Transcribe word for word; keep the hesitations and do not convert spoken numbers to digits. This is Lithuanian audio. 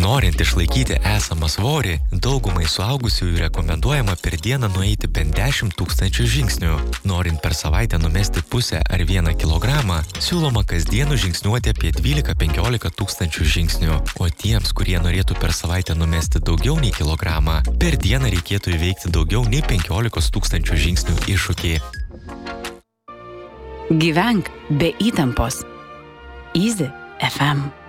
Norint išlaikyti esamą svorį, daugumai suaugusiųjų rekomenduojama per dieną nueiti bent dešimt tūkstančių žingsnių. Norint per savaitę numesti pusę ar vieną kilogramą, siūloma kasdien žingsniuoti apie dvylika penkiolika tūkstančių žingsnių. O tiems, kurie norėtų per savaitę numesti daugiau nei kilogramą, per dieną reikėtų įveikti daugiau nei penkiolikos tūkstančių žingsnių iššūkį. Gyvenk be įtampos. Easy F M.